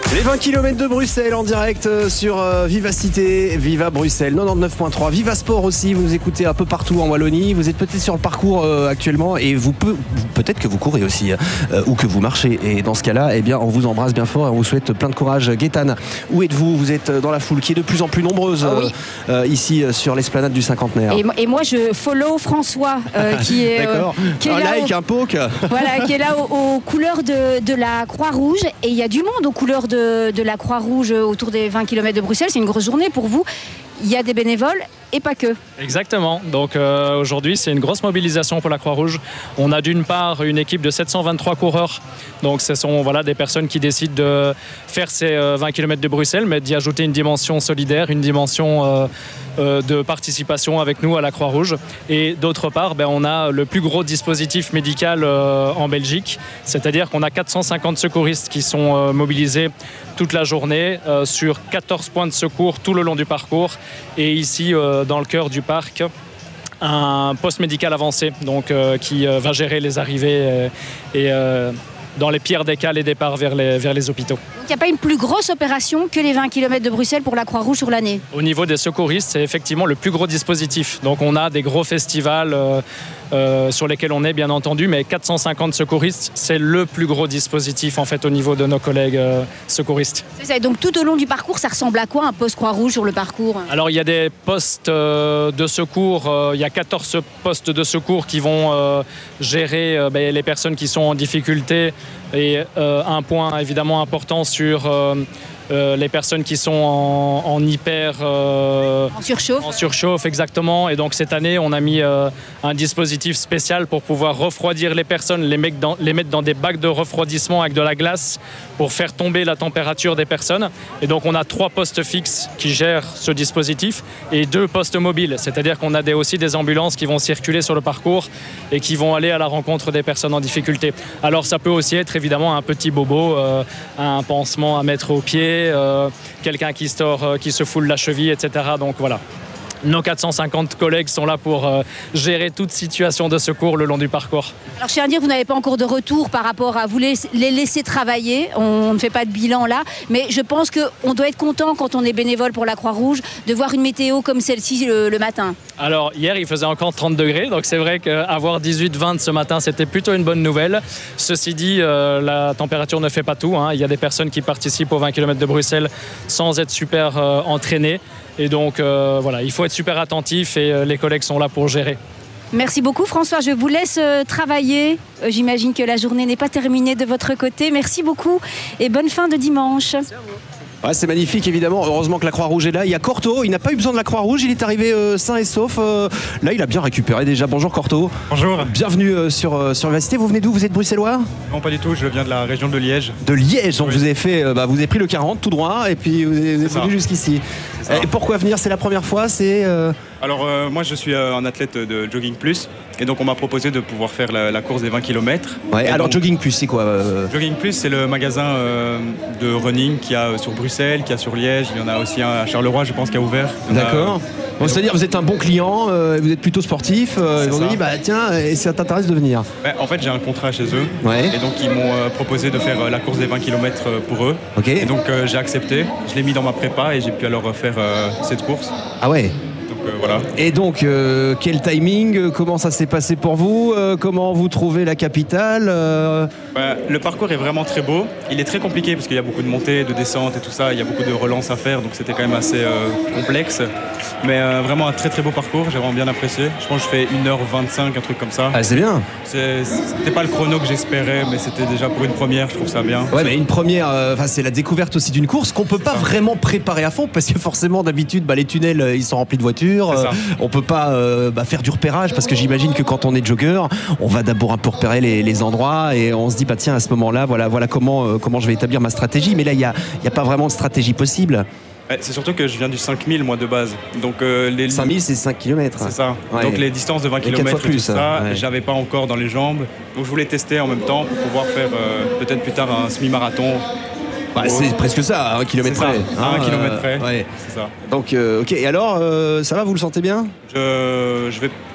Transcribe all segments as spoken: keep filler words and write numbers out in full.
Les vingt kilomètres de Bruxelles en direct sur euh, Vivacité, Viva Bruxelles, quatre-vingt-dix-neuf point trois, Viva Sport aussi, vous nous écoutez un peu partout en Wallonie, vous êtes peut-être sur le parcours euh, actuellement et vous peut, peut-être que vous courez aussi euh, ou que vous marchez, et dans ce cas-là, eh bien, on vous embrasse bien fort et on vous souhaite plein de courage. Gaëtane, où êtes-vous? Vous êtes dans la foule qui est de plus en plus nombreuse ah oui. euh, ici euh, sur l'esplanade du cinquantenaire. Et, et moi je follow François euh, qui est, euh, qui est un là like, au, un poke. voilà, qui est là aux, aux couleurs de, de la Croix-Rouge, et il y a du monde aux couleurs de, de la Croix-Rouge autour des vingt kilomètres de Bruxelles. C'est une grosse journée pour vous. Il y a des bénévoles et pas que. Exactement. Donc euh, aujourd'hui, c'est une grosse mobilisation pour la Croix-Rouge. On a d'une part une équipe de sept cent vingt-trois coureurs. Donc ce sont voilà, des personnes qui décident de faire ces euh, vingt kilomètres de Bruxelles, mais d'y ajouter une dimension solidaire, une dimension euh, euh, de participation avec nous à la Croix-Rouge. Et d'autre part, ben, on a le plus gros dispositif médical euh, en Belgique. C'est-à-dire qu'on a quatre cent cinquante secouristes qui sont euh, mobilisés toute la journée euh, sur quatorze points de secours tout le long du parcours. Et ici, euh, dans le cœur du parc, un poste médical avancé donc, euh, qui euh, va gérer les arrivées euh, et euh, dans les pires des cas, les départs vers les, vers les hôpitaux. Donc il n'y a pas une plus grosse opération que les vingt kilomètres de Bruxelles pour la Croix-Rouge sur l'année? Au niveau des secouristes, c'est effectivement le plus gros dispositif. Donc on a des gros festivals euh, euh, sur lesquels on est bien entendu, mais quatre cent cinquante secouristes, c'est le plus gros dispositif en fait au niveau de nos collègues euh, secouristes. C'est ça. Et donc tout au long du parcours, ça ressemble à quoi un poste Croix-Rouge sur le parcours? Alors il y a des postes euh, de secours, euh, il y a quatorze postes de secours qui vont euh, gérer euh, ben, les personnes qui sont en difficulté. Et euh, un point évidemment important sur euh, euh, les personnes qui sont en, en hyper... Euh, en surchauffe. En surchauffe, exactement. Et donc cette année, on a mis euh, un dispositif spécial pour pouvoir refroidir les personnes, les mettre, dans, les mettre dans des bacs de refroidissement avec de la glace pour faire tomber la température des personnes. Et donc on a trois postes fixes qui gèrent ce dispositif et deux postes mobiles. C'est-à-dire qu'on a des, aussi des ambulances qui vont circuler sur le parcours et qui vont aller à la rencontre des personnes en difficulté. Alors ça peut aussi être évidemment un petit bobo, euh, un pansement à mettre au pied, euh, quelqu'un qui, store, euh, qui se foule la cheville, et cetera. Donc voilà. Nos quatre cent cinquante collègues sont là pour euh, gérer toute situation de secours le long du parcours. Alors je tiens à dire, vous n'avez pas encore de retour par rapport à vous les, les laisser travailler. On ne fait pas de bilan là, mais je pense qu'on doit être content quand on est bénévole pour la Croix-Rouge de voir une météo comme celle-ci le, le matin. Alors hier il faisait encore trente degrés, donc c'est vrai qu'avoir dix-huit vingt ce matin c'était plutôt une bonne nouvelle. Ceci dit, euh, la température ne fait pas tout, hein. Il y a des personnes qui participent aux vingt kilomètres de Bruxelles sans être super euh, entraînées. Et donc euh, voilà, il faut être super attentif et euh, les collègues sont là pour gérer. Merci beaucoup François, je vous laisse euh, travailler. Euh, j'imagine que la journée n'est pas terminée de votre côté. Merci beaucoup et bonne fin de dimanche. Merci à vous. Ouais, c'est magnifique évidemment, heureusement que la Croix-Rouge est là. Il y a Corto, il n'a pas eu besoin de la Croix-Rouge, il est arrivé euh, sain et sauf. Euh, là il a bien récupéré déjà. Bonjour Corto. Bonjour. Bienvenue euh, sur, euh, sur Vivacité. Vous venez d'où? Vous êtes bruxellois? Non, pas du tout, je viens de la région de Liège. De Liège, donc oui. vous avez fait, euh, bah, vous avez pris le quarante tout droit et puis vous êtes venu jusqu'ici. Et pourquoi venir? C'est la première fois? C'est euh... Alors euh, moi je suis euh, un athlète de Jogging Plus et donc on m'a proposé de pouvoir faire la, la course des vingt kilomètres. Ouais, alors donc, Jogging Plus c'est quoi euh... Jogging Plus c'est le magasin euh, de running qu'il y a sur Bruxelles, qu'il y a sur Liège, il y en a aussi un à Charleroi je pense qui a ouvert. D'accord. A... Bon, c'est-à-dire vous êtes un bon client, euh, vous êtes plutôt sportif, euh, ils vous ont dit bah tiens, et ça t'intéresse de venir? Ouais, en fait j'ai un contrat chez eux, ouais. Et donc ils m'ont euh, proposé de faire euh, la course des vingt kilomètres pour eux. Okay. Et donc euh, j'ai accepté, je l'ai mis dans ma prépa et j'ai pu alors faire euh, cette course. Ah ouais. Euh, voilà. Et donc, euh, quel timing? Comment ça s'est passé pour vous? euh, Comment vous trouvez la capitale? euh... bah, Le parcours est vraiment très beau. Il est très compliqué parce qu'il y a beaucoup de montées, de descentes et tout ça. Il y a beaucoup de relances à faire, donc c'était quand même assez euh, complexe. Mais euh, vraiment un très très beau parcours, j'ai vraiment bien apprécié. Je pense que je fais une heure vingt-cinq, un truc comme ça. Ah, c'est bien. C'était pas le chrono que j'espérais, mais c'était déjà pour une première, je trouve ça bien. Ouais, mais une première, euh, c'est la découverte aussi d'une course qu'on peut pas vraiment préparer à fond parce que forcément d'habitude bah, les tunnels euh, ils sont remplis de voitures. Euh, on peut pas euh, bah, faire du repérage parce que j'imagine que quand on est jogger, on va d'abord un peu repérer les, les endroits et on se dit bah tiens à ce moment-là voilà voilà comment euh, comment je vais établir ma stratégie. Mais là il y a il y a pas vraiment de stratégie possible. C'est surtout que je viens du cinq mille moi de base. Donc euh, les cinq mille c'est cinq kilomètres. C'est ça. Ouais. Donc les distances de vingt kilomètres et plus, tout ça, ouais. J'avais pas encore dans les jambes. Donc je voulais tester en même temps pour pouvoir faire euh, peut-être plus tard un semi-marathon. Bah, c'est presque ça, un kilomètre près. À un kilomètre près. Ouais. C'est ça. Donc, euh, ok. Et alors, euh, ça va, vous le sentez bien? je, je vais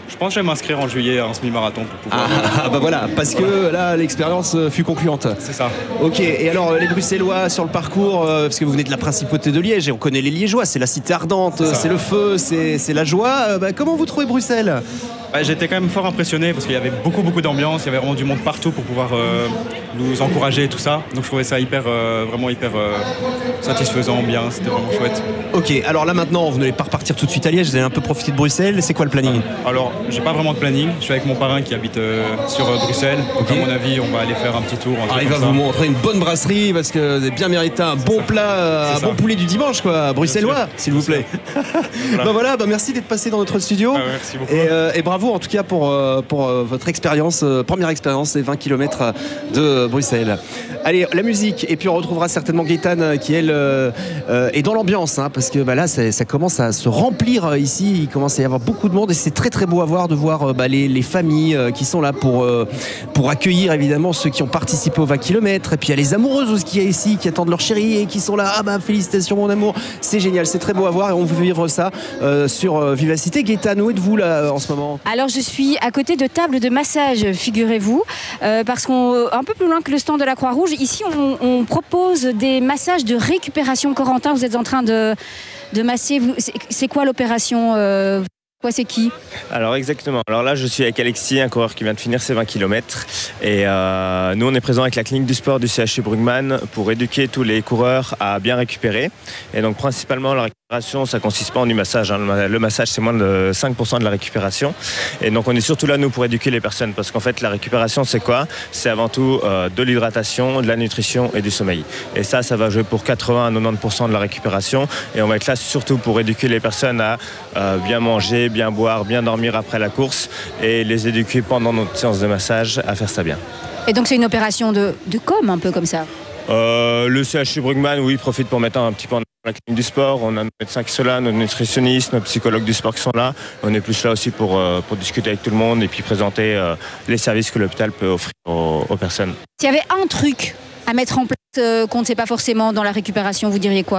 Je pense que je vais m'inscrire en juillet à un semi-marathon pour pouvoir. Ah, bah voilà, parce que là, l'expérience fut concluante. C'est ça. Ok, et alors les Bruxellois sur le parcours, euh, parce que vous venez de la principauté de Liège et on connaît les Liégeois, c'est la cité ardente, c'est le feu, c'est, c'est la joie. Euh, bah, comment vous trouvez Bruxelles ? Bah, j'étais quand même fort impressionné parce qu'il y avait beaucoup beaucoup d'ambiance, il y avait vraiment du monde partout pour pouvoir euh, nous encourager et tout ça. Donc je trouvais ça hyper, euh, vraiment hyper euh, satisfaisant, bien, c'était vraiment chouette. Ok, alors là maintenant, vous n'allez pas repartir tout de suite à Liège, vous allez un peu profiter de Bruxelles, c'est quoi le planning ? Alors, j'ai pas vraiment de planning, je suis avec mon parrain qui habite euh, sur euh, Bruxelles. Donc Okay. à mon avis, on va aller faire un petit tour. Un Alors il va vous montrer une bonne brasserie parce que vous avez bien mérité un bon plat, un bon poulet du dimanche quoi, bruxellois s'il vous plaît. Voilà. Bah voilà, bah merci d'être passé dans notre studio. Ah ouais, merci beaucoup. Et, euh, et bravo en tout cas pour, euh, pour euh, votre expérience, euh, première expérience, les vingt kilomètres de Bruxelles. Allez, la musique, et puis on retrouvera certainement Gaëtane qui elle euh, euh, est dans l'ambiance hein, parce que bah, là ça, ça commence à se remplir euh, ici, il commence à y avoir beaucoup de monde et c'est très très beau à voir de voir euh, bah, les, les familles euh, qui sont là pour, euh, pour accueillir évidemment ceux qui ont participé aux vingt kilomètres et puis il y a les amoureuses aussi qui y a ici qui attendent leur chérie et qui sont là, ah bah félicitations mon amour, c'est génial, c'est très beau à voir et on veut vivre ça euh, sur euh, Vivacité. Gaëtane, où êtes-vous là en ce moment ? Alors je suis à côté de tables de massage, figurez-vous, euh, parce qu'un peu plus loin que le stand de la Croix-Rouge, ici on, on propose des massages de récupération. Corentin, vous êtes en train de, de masser, vous, c'est, c'est quoi l'opération euh, quoi, c'est qui ? Alors exactement, alors là je suis avec Alexis, un coureur qui vient de finir ses vingt kilomètres et euh, nous on est présent avec la clinique du sport du C H U Brugman pour éduquer tous les coureurs à bien récupérer et donc principalement la récupération ça consiste pas en du massage, hein. Le massage c'est moins de cinq pour cent de la récupération et donc on est surtout là nous pour éduquer les personnes parce qu'en fait la récupération c'est quoi ? C'est avant tout euh, de l'hydratation, de la nutrition et du sommeil et ça ça va jouer pour quatre-vingts à quatre-vingt-dix pour cent de la récupération et on va être là surtout pour éduquer les personnes à euh, bien manger, bien boire, bien dormir après la course et les éduquer pendant notre séance de massage à faire ça bien. Et donc c'est une opération de, de com un peu comme ça ? euh, Le C H U Brugman, oui, profite pour mettre un petit peu en la clinique du sport. On a nos médecins qui sont là, nos nutritionnistes, nos psychologues du sport qui sont là. On est plus là aussi pour, euh, pour discuter avec tout le monde et puis présenter euh, les services que l'hôpital peut offrir aux, aux personnes. S'il y avait un truc à mettre en place euh, qu'on ne sait pas forcément dans la récupération, vous diriez quoi ?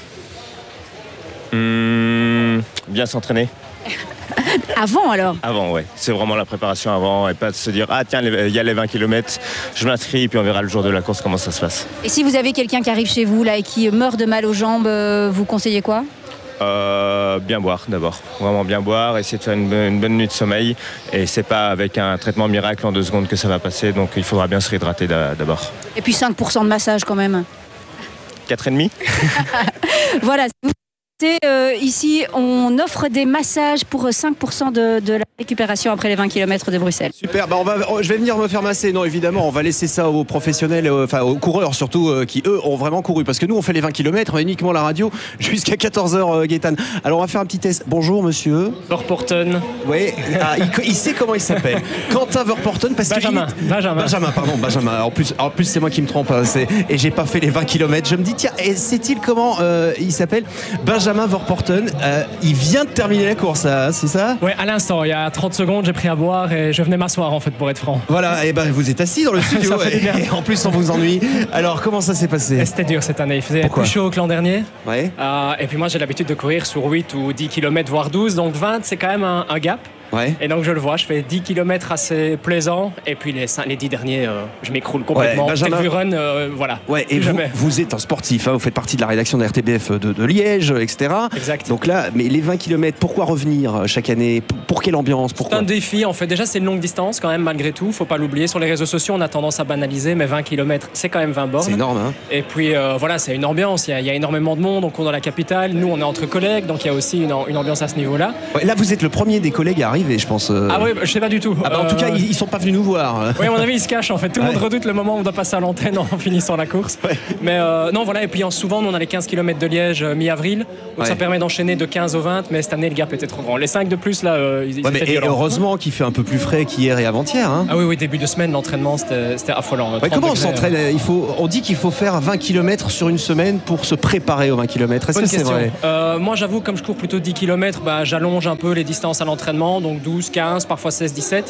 Mmh, bien s'entraîner. Avant alors ? Avant, ouais. C'est vraiment la préparation avant et pas de se dire ah tiens, il y a les vingt kilomètres, je m'inscris et puis on verra le jour de la course comment ça se passe. Et si vous avez quelqu'un qui arrive chez vous là et qui meurt de mal aux jambes, euh, vous conseillez quoi ? Euh, bien boire d'abord, vraiment bien boire, essayer de faire une, une bonne nuit de sommeil et c'est pas avec un traitement miracle en deux secondes que ça va passer, donc il faudra bien se réhydrater d'abord. Et puis cinq pour cent de massage quand même. quatre virgule cinq Voilà. Euh, ici, on offre des massages pour cinq pour cent de, de la récupération après les vingt kilomètres de Bruxelles. Super, bah on va, je vais venir me faire masser. Non, évidemment, on va laisser ça aux professionnels, euh, enfin aux coureurs surtout, euh, qui eux ont vraiment couru. Parce que nous, on fait les vingt kilomètres, on a uniquement la radio jusqu'à quatorze heures, euh, Gaëtane. Alors, on va faire un petit test. Bonjour, monsieur. Verporten. Oui, ah, il, il sait comment il s'appelle. Quentin Verporten, parce Benjamin. que. Il, Benjamin. Benjamin, pardon, Benjamin. En plus, en plus c'est moi qui me trompe. Hein, et j'ai pas fait les vingt kilomètres. Je me dis, tiens, sait-il comment euh, il s'appelle ? Benjamin Verporten. Euh, il vient de terminer la course, là, c'est ça ? Oui, à l'instant, il y a trente secondes, j'ai pris à boire et je venais m'asseoir en fait pour être franc. Voilà, et ben vous êtes assis dans le studio Ça fait du bien. et en plus on vous ennuie. Alors comment ça s'est passé ? Et c'était dur cette année, il faisait Pourquoi ? plus chaud que l'an dernier. Ouais. Euh, et puis moi j'ai l'habitude de courir sur huit ou dix kilomètres, voire douze, donc vingt c'est quand même un, un gap. Ouais. Et donc je le vois, je fais dix kilomètres assez plaisants et puis les, cinq, les dix derniers, euh, je m'écroule complètement. Ouais, Benjamin... Tel run, euh, voilà. Ouais, et vous, vous êtes un sportif, hein, vous faites partie de la rédaction de R T B F de, de Liège, et cetera. Exact. Donc là, mais les vingt kilomètres, pourquoi revenir chaque année ? Pour quelle ambiance ? Pourquoi ? C'est un défi, en fait. Déjà, c'est une longue distance quand même, malgré tout. Faut pas l'oublier. Sur les réseaux sociaux, on a tendance à banaliser, mais vingt kilomètres, c'est quand même vingt bornes. C'est énorme, hein ? Et puis euh, voilà, c'est une ambiance. Il y, a, il y a énormément de monde. On court dans la capitale. Nous, on est entre collègues, donc il y a aussi une, une ambiance à ce niveau-là. Ouais, là, vous êtes le premier des collègues à arriver, je pense. Euh... Ah oui, je sais pas du tout. Ah bah, en euh... tout cas, ils, ils sont pas venus nous voir. Oui, à mon avis, ils se cachent en fait. Tout le ouais. monde redoute le moment où on doit passer à l'antenne en finissant la course. Ouais. Mais euh, non, voilà. Et puis souvent, nous, on a les quinze kilomètres de Liège euh, mi-avril. Donc ouais. ça permet d'enchaîner de quinze au vingt. Mais cette année, le gap était trop grand. Les cinq de plus, là, euh, ils, ouais, ils étaient et heureusement qu'il fait un peu plus frais qu'hier et avant-hier. Hein. Ah oui, oui, début de semaine, l'entraînement, c'était, c'était affolant. Ouais, comment on s'entraîne ? Il faut, on dit qu'il faut faire vingt kilomètres sur une semaine pour se préparer aux vingt kilomètres. Est-ce Bonne que c'est vrai ? euh, Moi, j'avoue, comme je cours plutôt dix kilomètres, bah, j'allonge un peu les distances à l'entraînement. Donc douze, quinze, parfois seize, dix-sept.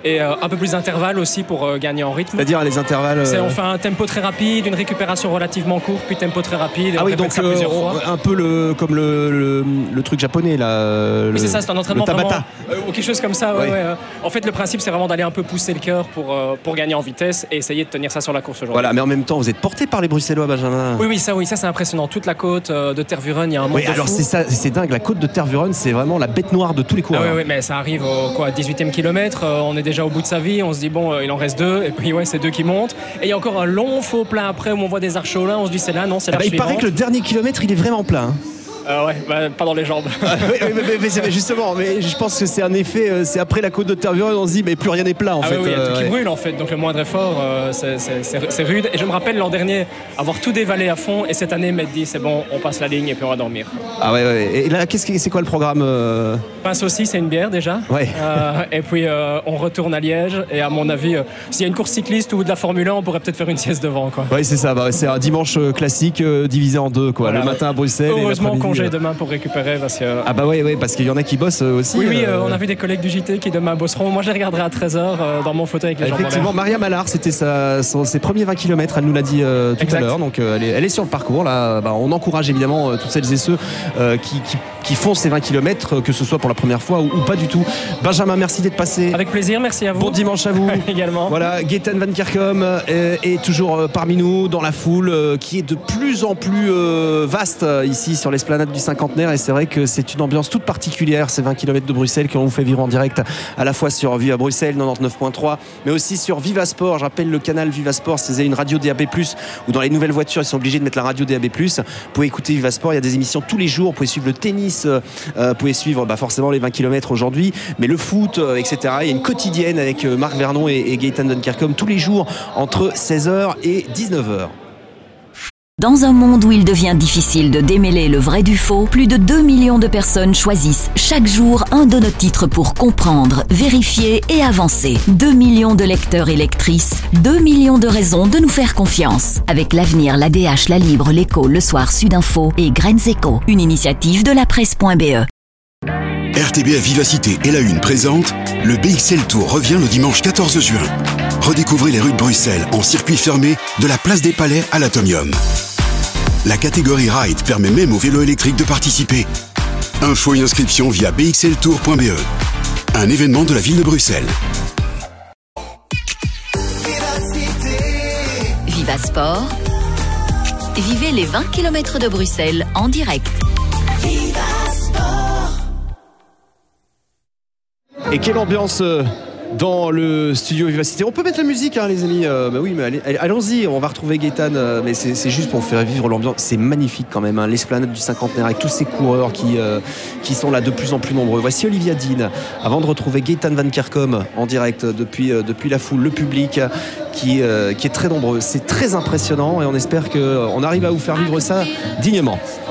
et euh, un peu plus d'intervalles aussi pour euh, gagner en rythme. C'est-à-dire les intervalles euh... On fait un tempo très rapide, une récupération relativement courte, puis tempo très rapide. Et ah on oui, donc ça euh, plusieurs on, fois. un peu le, comme le, le, le truc japonais là. Oui, le, c'est ça, c'est un entraînement le Tabata. vraiment, euh, ou quelque chose comme ça. Ouais, ouais. Ouais, euh. En fait, le principe, c'est vraiment d'aller un peu pousser le cœur pour, euh, pour gagner en vitesse et essayer de tenir ça sur la course aujourd'hui. Voilà, mais en même temps, vous êtes porté par les Bruxellois, Benjamin. Oui, oui, ça, oui, ça c'est impressionnant. Toute la côte euh, de Tervuren, il y a un monde. Oui, alors c'est ça, c'est dingue. La côte de Tervuren, c'est vraiment la bête noire de tous les coureurs. Ah oui, oui, mais ça arrive au quoi, dix-huitième kilomètre. Euh, on est déjà au bout de sa vie. On se dit bon, euh, il en reste deux. Et puis ouais, c'est deux qui montent. Et il y a encore un long faux plat après où on voit des arches au là. On se dit c'est là, non, c'est là. Ah bah, il paraît que le dernier kilomètre, il est vraiment plein. Hein. Euh, ouais, bah, pas dans les jambes. Ah, oui, mais, mais, mais, justement, mais je pense que c'est un effet, euh, c'est après la côte de Tervuren, on se dit, mais plus rien n'est plat en ah fait. Oui, oui, il y a tout euh, qui ouais. brûle en fait, donc le moindre effort, euh, c'est rude. Et je me rappelle l'an dernier avoir tout dévalé à fond, et cette année m'être dit, c'est bon, on passe la ligne et puis on va dormir. Ah ouais, ouais. Et là, qu'est-ce que c'est quoi le programme euh... Pain saucisse et une bière déjà. Ouais. Euh, et puis euh, on retourne à Liège, et à mon avis, euh, s'il y a une course cycliste ou de la Formule un, on pourrait peut-être faire une sieste devant, quoi. Oui, c'est ça, bah, c'est un dimanche classique euh, divisé en deux, quoi. Voilà, le matin à Bruxelles. Heureusement, et congé demain pour récupérer. Parce que... Ah bah ouais, ouais, parce qu'il y en a qui bossent aussi. Oui, oui, euh... on a vu des collègues du J T qui demain bosseront. Moi, je les regarderai à treize heures euh, dans mon fauteuil avec les jambes en l'air. Effectivement, Maria Mallard, c'était sa, son, ses premiers vingt kilomètres, elle nous l'a dit euh, tout exact. à l'heure. Donc euh, elle, est, elle est sur le parcours. Là, bah, on encourage évidemment euh, toutes celles et ceux euh, qui, qui, qui font ces vingt kilomètres, que ce soit pour la première fois ou, ou pas du tout. Benjamin, merci d'être passé. Avec plaisir, merci à vous. Bon dimanche à vous. Également. Voilà, Gaëtan Van Kerckhom euh, est toujours euh, parmi nous dans la foule euh, qui est de plus en plus euh, vaste euh, ici sur l'esplanade du Cinquantenaire. Et c'est vrai que c'est une ambiance toute particulière, ces vingt kilomètres de Bruxelles que l'on vous fait vivre en direct à la fois sur Viva Bruxelles quatre-vingt-dix-neuf point trois, mais aussi sur Viva Sport. Je rappelle le canal Viva Sport, c'est une radio D A B plus, ou dans les nouvelles voitures ils sont obligés de mettre la radio D A B plus. Vous pouvez écouter Viva Sport, il y a des émissions tous les jours, vous pouvez suivre le tennis, euh, vous pouvez suivre bah, forcément les vingt kilomètres aujourd'hui, mais le foot, euh, et cetera. Il y a une quotidienne avec euh, Marc Vernon et, et Gaëtan Van Kerckhom tous les jours entre seize heures et dix-neuf heures. Dans un monde où il devient difficile de démêler le vrai du faux, plus de deux millions de personnes choisissent chaque jour un de nos titres pour comprendre, vérifier et avancer. deux millions de lecteurs et lectrices, deux millions de raisons de nous faire confiance. Avec l'Avenir, l'A D H, La Libre, l'Écho, Le Soir, Sudinfo et Graines Éco, une initiative de la presse point B E. R T B F Vivacité et La Une présente le B X L Tour revient le dimanche quatorze juin. Redécouvrez les rues de Bruxelles en circuit fermé de la place des Palais à l'Atomium. La catégorie Ride permet même aux vélos électriques de participer. Infos et inscriptions via b x l tour point b e. Un événement de la ville de Bruxelles. Viva Sport. Vivez les vingt kilomètres de Bruxelles en direct. Viva Sport. Et quelle ambiance dans le studio Vivacité. On peut mettre la musique, hein, les amis. Euh, bah oui, mais allez, allez, allons-y. On va retrouver Gaëtan. Euh, mais c'est juste pour faire vivre l'ambiance. C'est magnifique quand même. Hein, l'esplanade du Cinquantenaire avec tous ces coureurs qui, euh, qui sont là de plus en plus nombreux. Voici Olivia Dean. Avant de retrouver Gaëtan Van Kerckhom en direct depuis, euh, depuis la foule, le public qui, euh, qui est très nombreux. C'est très impressionnant et on espère qu'on arrive à vous faire vivre ça dignement.